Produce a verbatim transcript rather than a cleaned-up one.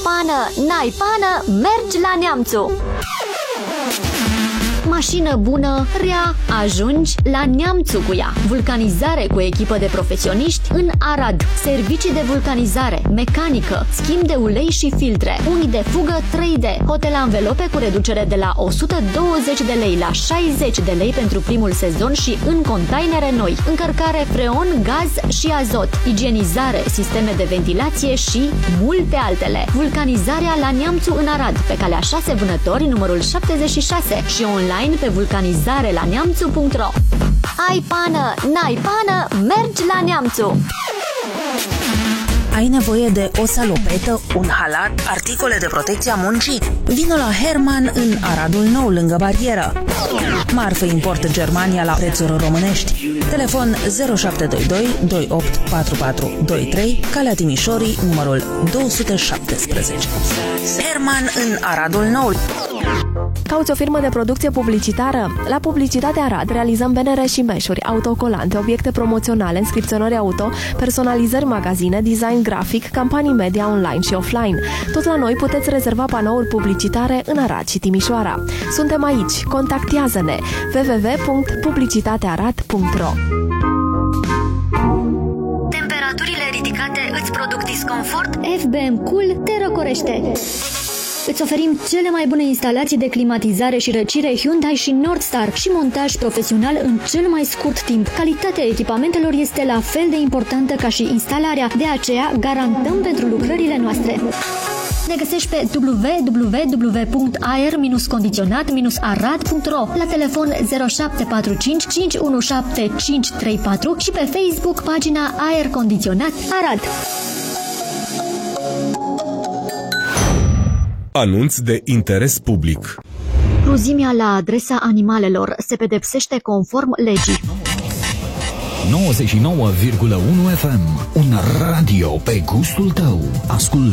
pană, n-ai pană, mergi la Neamțu. Mașină bună, rea, ajungi la Neamțu cu ea. Vulcanizare cu echipă de profesioniști în Arad. Servicii de vulcanizare, mecanică, schimb de ulei și filtre, uni de fugă trei D, hotel anvelope cu reducere de la o sută douăzeci de lei la șaizeci de lei pentru primul sezon și în containere noi, încărcare freon, gaz și azot, igienizare, sisteme de ventilație și multe altele. Vulcanizarea la Neamțu în Arad, pe calea șase Vânători, numărul șaptezeci și șase și online pe vulcanizare la neamțu punct ro. Ai pană, n-ai pană, mergi la Neamțu! Ai nevoie de o salopetă, un halat, articole de protecție a muncii? Vino la Herman în Aradul Nou, lângă barieră. Marfă import Germania la prețuri românești. Telefon zero șapte doi doi doi opt patru patru doi trei, Calea Timișorii, numărul două sute șaptesprezece. Herman în Aradul Nou. Cauți o firmă de producție publicitară? La Publicitate Arad realizăm bannere și meșuri, autocolante, obiecte promoționale, înscripționări auto, personalizări magazine, design grafic, campanii media online și offline. Tot la noi puteți rezerva panouri publicitare în Arad și Timișoara. Suntem aici. Contactează-ne w w w punct publicitatearad punct ro. Temperaturile ridicate îți produc disconfort? F B M Cool te răcorește. Îți oferim cele mai bune instalații de climatizare și răcire Hyundai și Nordstar și montaj profesional în cel mai scurt timp. Calitatea echipamentelor este la fel de importantă ca și instalarea, de aceea garantăm pentru lucrările noastre. Ne găsești pe w w w punct aer condiționat arad punct ro, la telefon zero șapte patru cinci cinci unu șapte cinci trei patru și pe Facebook pagina Aer Condiționat Arad. Anunț de interes public. Cruzimea la adresa animalelor se pedepsește conform legii. nouăzeci și nouă virgulă unu F M, un radio pe gustul tău. Ascult